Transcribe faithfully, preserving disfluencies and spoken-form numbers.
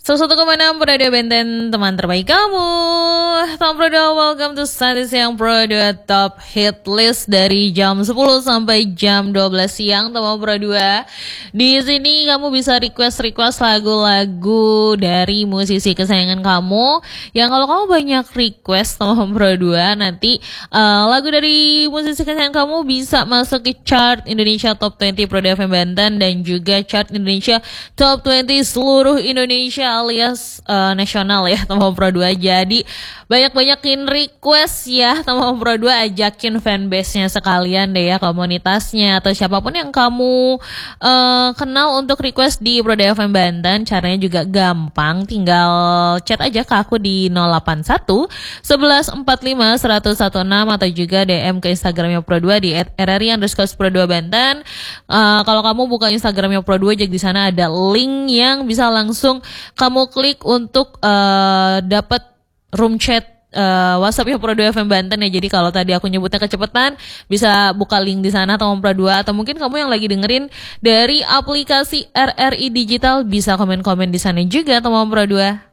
seratus satu koma enam Pro dua Benten, teman terbaik kamu. Tom Pro dua, welcome to Study Siang Pro dua Top Hit List dari jam sepuluh sampai jam dua belas siang, teman Pro dua. Di sini kamu bisa request-request lagu-lagu dari musisi kesayangan kamu. Yang kalau kamu banyak request teman Pro dua, nanti uh, lagu dari musisi kesayangan kamu bisa masuk ke chart Indonesia Top dua puluh Pro dua F M Banten dan juga chart Indonesia Top dua puluh seluruh Indonesia alias uh, nasional ya teman Pro dua. Jadi banyak-banyakin request ya teman Pro dua, ajakin fanbase-nya sekalian deh ya, komunitasnya atau siapapun yang kamu uh, kenal untuk request di Pro dua F M Banten. Caranya juga gampang, tinggal chat aja ke aku di nol delapan satu sebelas empat puluh lima seratus enam belas atau juga D M ke Instagramnya Pro dua di et r r i underscore pro dua Banten. Uh, kalau kamu buka Instagramnya Pro dua, jadi di sana ada link yang bisa langsung kamu klik untuk uh, dapat room chat uh, WhatsAppnya Pro dua F M Banten ya. Jadi kalau tadi aku nyebutnya kecepatan, bisa buka link di sana teman Pro dua, atau mungkin kamu yang lagi dengerin dari aplikasi R R I Digital bisa komen-komen di sana juga teman Pro dua.